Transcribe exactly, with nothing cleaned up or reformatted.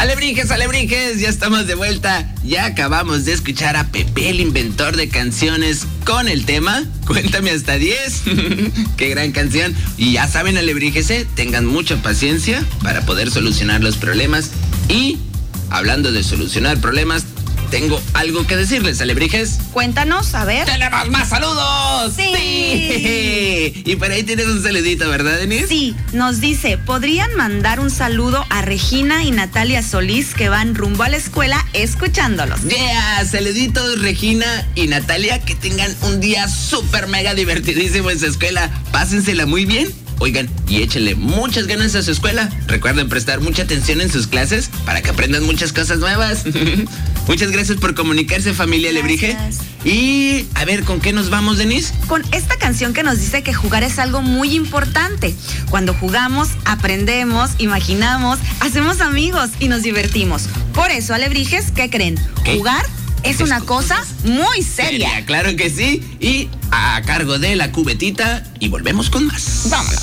Alebrijes, alebrijes, ya estamos de vuelta. Ya acabamos de escuchar a Pepe, el inventor de canciones, con el tema Cuéntame hasta diez. Qué gran canción. Y ya saben, alebrijes, ¿eh? Tengan mucha paciencia para poder solucionar los problemas. Y hablando de solucionar problemas, tengo algo que decirles, alebrijes. Cuéntanos, a ver. ¡Tenemos más saludos! ¡Sí! ¡Sí! Y por ahí tienes un saludito, ¿verdad, Denise? Sí, nos dice, ¿podrían mandar un saludo a Regina y Natalia Solís, que van rumbo a la escuela escuchándolos? ¡Yeah! Saluditos, Regina y Natalia, que tengan un día súper mega divertidísimo en su escuela. Pásensela muy bien. Oigan, y échenle muchas ganas a su escuela. Recuerden prestar mucha atención en sus clases para que aprendan muchas cosas nuevas. Muchas gracias por comunicarse, familia Alebrije. Y a ver, ¿con qué nos vamos, Denise? Con esta canción que nos dice que jugar es algo muy importante. Cuando jugamos, aprendemos, imaginamos, hacemos amigos y nos divertimos. Por eso, alebrijes, ¿qué creen? ¿Qué? Jugar es una cosa muy seria. Seria, claro que sí. Y a cargo de la cubetita, y volvemos con más. Vámonos.